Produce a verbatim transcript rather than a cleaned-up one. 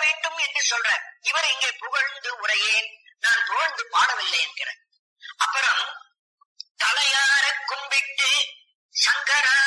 வேண்டும் என்று சொல்ற இவர் இங்கே புகழ்ந்து உரையேன் நான் புகழ்ந்து பாடவில்லை என்கிறார்.